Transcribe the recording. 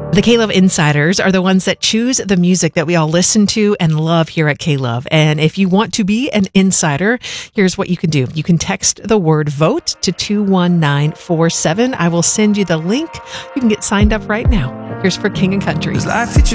The K-Love Insiders are the ones that choose the music that we all listen to and love here at K-Love. And if you want to be an insider, here's what you can do. You can text the word VOTE to 21947. I will send you the link. You can get signed up right now. Here's For King and Country. Does life hit you